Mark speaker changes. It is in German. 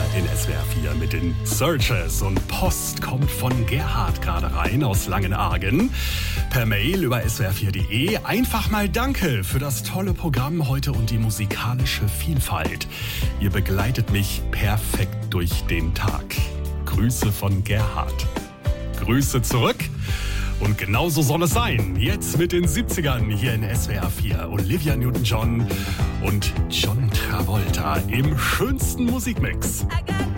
Speaker 1: in SWR 4 mit den Searchers. Und Post kommt von Gerhard gerade rein aus Langenargen. Per Mail über swr4.de. Einfach mal danke für das tolle Programm heute und die musikalische Vielfalt. Ihr begleitet mich perfekt durch den Tag. Grüße von Gerhard. Grüße zurück. Und genauso soll es sein. Jetzt mit den 70ern hier in SWR 4. Olivia Newton-John und John Travolta im schönsten Musikmix.
Speaker 2: I got